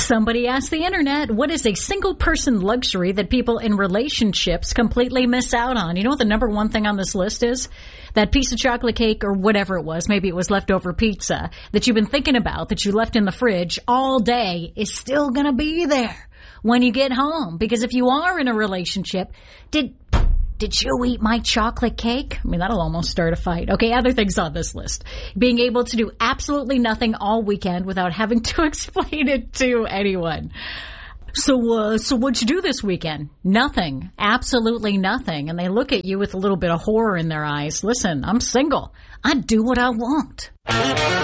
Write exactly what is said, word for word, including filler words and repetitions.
Somebody asked the internet, what is a single person luxury that people in relationships completely miss out on? You know what the number one thing on this list is? That piece of chocolate cake or whatever it was, maybe it was leftover pizza that you've been thinking about, that you left in the fridge all day, is still going to be there when you get home. Because if you are in a relationship, did Did you eat my chocolate cake? I mean, that'll almost start a fight. Okay, other things on this list. Being able to do absolutely nothing all weekend without having to explain it to anyone. So, uh, so what'd you do this weekend? Nothing. Absolutely nothing. And they look at you with a little bit of horror in their eyes. Listen, I'm single. I do what I want.